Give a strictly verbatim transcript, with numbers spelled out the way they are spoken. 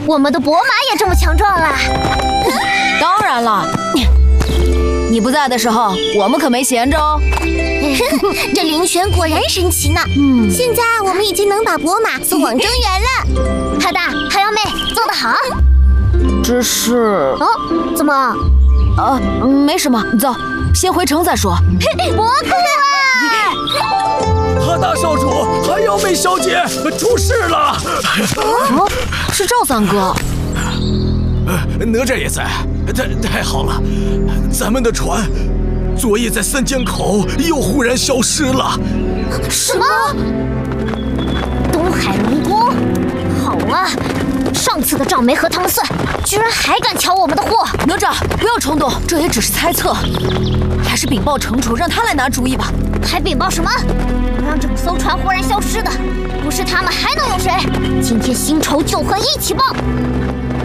我们的伯马也这么强壮了？ 当然了，你不在的时候，我们可没闲着哦。 这灵泉果然神奇呢。嗯，现在我们已经能把伯马送往中原了。海大、海洋妹，做得好。 只是…… 哦，怎么？ 啊，没什么，走，先回城再说。 伯父啊！ 哈大少主，海洋妹小姐出事了。 哦，是赵三哥。 哪吒也在，太太好了，咱们的船昨夜在三江口又忽然消失了。 什么？东海龙宫？好啊！上次的赵梅和汤蒜，居然还敢抢我们的货！ 哪吒，不要冲动，这也只是猜测，还是禀报城主，让他来拿主意吧。 还禀报什么？能让整艘船忽然消失的，不是他们还能有谁？今天新仇旧恨一起报！